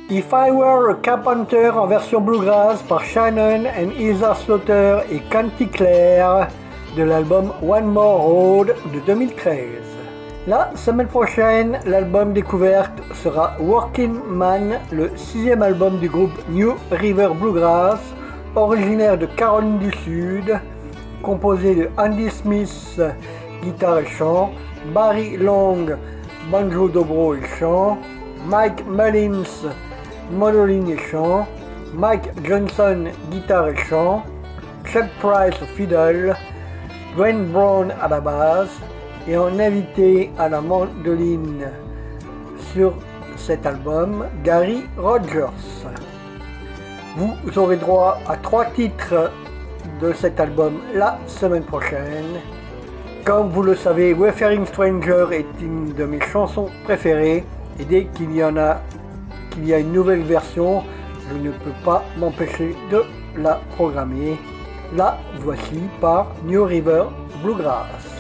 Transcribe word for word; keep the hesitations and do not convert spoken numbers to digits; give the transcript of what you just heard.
If I Were a Carpenter en version bluegrass par Shannon and Heather Slaughter et Canticleer de l'album One More Road de deux mille treize. La semaine prochaine, l'album découverte sera Working Man, le sixième album du groupe New River Bluegrass, originaire de Caroline du Sud, composé de Andy Smith, guitare et chant, Barry Long, banjo, dobro et chant, Mike Mullins, mandoline et chant, Mike Johnson, guitare et chant, Chuck Price au fiddle, Dwayne Brown à la basse et en invité à la mandoline sur cet album, Gary Rogers. Vous aurez droit à trois titres de cet album la semaine prochaine. Comme vous le savez, Wayfaring Stranger est une de mes chansons préférées et dès qu'il y en a, qu'il y a une nouvelle version, je ne peux pas m'empêcher de la programmer. La voici par New River Bluegrass.